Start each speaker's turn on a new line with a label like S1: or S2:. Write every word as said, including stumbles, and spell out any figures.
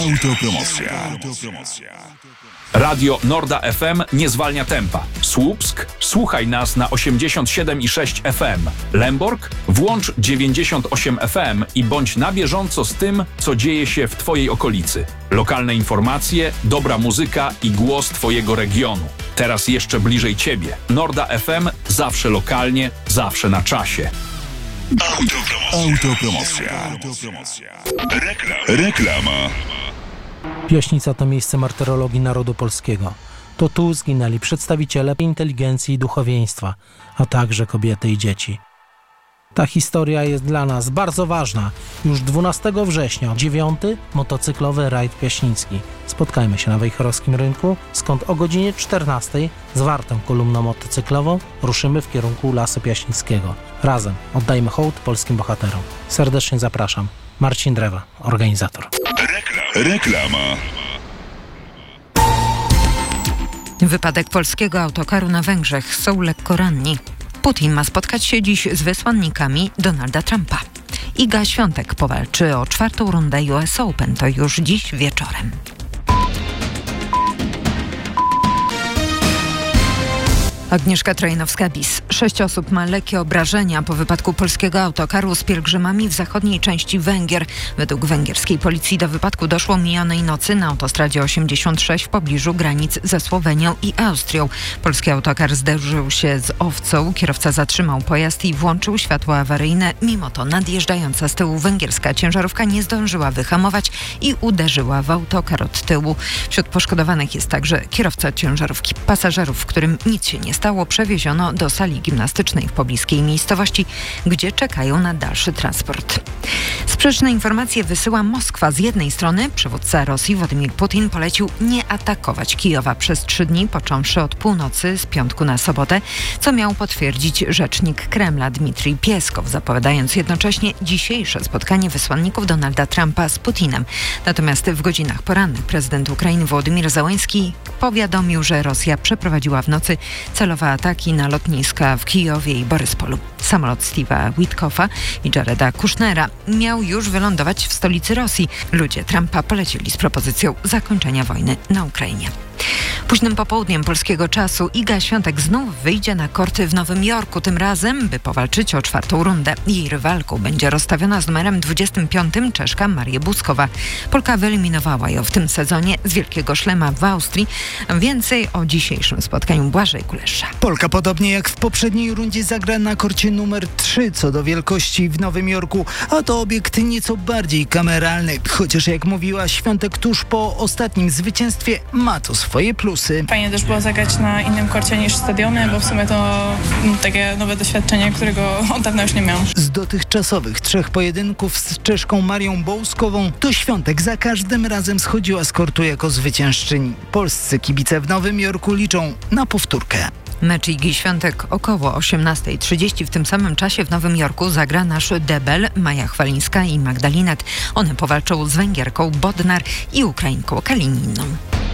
S1: Autopromocja. Radio Norda F M nie zwalnia tempa. Słupsk? Słuchaj nas na osiemdziesiąt siedem i sześć F M. Lęborg? Włącz dziewięćdziesiąt osiem F M i bądź na bieżąco z tym, co dzieje się w Twojej okolicy. Lokalne informacje, dobra muzyka i głos Twojego regionu. Teraz jeszcze bliżej Ciebie. Norda F M zawsze lokalnie, zawsze na czasie. Autopromocja. Autopromocja. Reklam. Reklama.
S2: Piaśnica to miejsce martyrologii narodu polskiego. To tu zginęli przedstawiciele inteligencji i duchowieństwa, a także kobiety i dzieci. Ta historia jest dla nas bardzo ważna. Już dwunastego września, dziewiąty motocyklowy rajd piaśnicki. Spotkajmy się na Wejherowskim Rynku, skąd o godzinie czternastej z wartą kolumną motocyklową ruszymy w kierunku Lasu Piaśnickiego. Razem oddajmy hołd polskim bohaterom. Serdecznie zapraszam. Marcin Drewa, organizator.
S1: Reklama.
S3: Wypadek polskiego autokaru na Węgrzech. Są lekko ranni. Putin ma spotkać się dziś z wysłannikami Donalda Trumpa. Iga Świątek powalczy o czwartą rundę U S Open. To już dziś wieczorem. Agnieszka Trojanowska-Bis. Sześć osób ma lekkie obrażenia po wypadku polskiego autokaru z pielgrzymami w zachodniej części Węgier. Według węgierskiej policji do wypadku doszło minionej nocy na autostradzie osiemdziesiąt sześć w pobliżu granic ze Słowenią i Austrią. Polski autokar zderzył się z owcą. Kierowca zatrzymał pojazd i włączył światło awaryjne. Mimo to nadjeżdżająca z tyłu węgierska ciężarówka nie zdążyła wyhamować i uderzyła w autokar od tyłu. Wśród poszkodowanych jest także kierowca ciężarówki. Pasażerów, którym nic się nie stało, przewieziono do sali gimnastycznej w pobliskiej miejscowości, gdzie czekają na dalszy transport. Sprzeczne informacje wysyła Moskwa. Z jednej strony przywódca Rosji Władimir Putin polecił nie atakować Kijowa przez trzy dni, począwszy od północy z piątku na sobotę, co miał potwierdzić rzecznik Kremla Dmitrij Pieskow, zapowiadając jednocześnie dzisiejsze spotkanie wysłanników Donalda Trumpa z Putinem. Natomiast w godzinach porannych prezydent Ukrainy Wołodymyr Zełenski powiadomił, że Rosja przeprowadziła w nocy celowe ataki na lotniska w Kijowie i Boryspolu. Samolot Steve'a Witkoffa i Jareda Kushnera miał już wylądować w stolicy Rosji. Ludzie Trumpa polecieli z propozycją zakończenia wojny na Ukrainie. Późnym popołudniem polskiego czasu Iga Świątek znów wyjdzie na korty w Nowym Jorku, tym razem, by powalczyć o czwartą rundę. Jej rywalką będzie rozstawiona z numerem dwudziestym piątym Czeszka Marię Buskowa. Polka wyeliminowała ją w tym sezonie z Wielkiego Szlema w Austrii. Więcej o dzisiejszym spotkaniu Błażej Kulesza.
S4: Polka podobnie jak w poprzedniej rundzie zagra na korcie numer trzy co do wielkości w Nowym Jorku, a to obiekt nieco bardziej kameralny. Chociaż jak mówiła Świątek tuż po ostatnim zwycięstwie, ma to swoje plusy.
S5: Fajnie też było zagrać na innym korcie niż stadiony, bo w sumie to m, takie nowe doświadczenie, którego od dawna już nie miałam.
S4: Z dotychczasowych trzech pojedynków z Czeszką Marią Bołskową to Świątek za każdym razem schodziła z kortu jako zwyciężczyni. Polscy kibice w Nowym Jorku liczą na powtórkę.
S3: Mecz Igi Świątek około osiemnasta trzydzieści. W tym samym czasie w Nowym Jorku zagra nasz debel Maja Chwalińska i Magdalinet. One powalczą z Węgierką Bodnar i Ukrainką Kalininą.